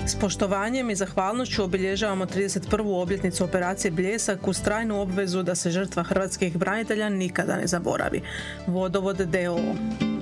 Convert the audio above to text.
S poštovanjem i zahvalnošću obilježavamo 31. obljetnicu operacije Bljesak uz trajnu obvezu da se žrtva hrvatskih branitelja nikada ne zaboravi. Vodovod d.o.o.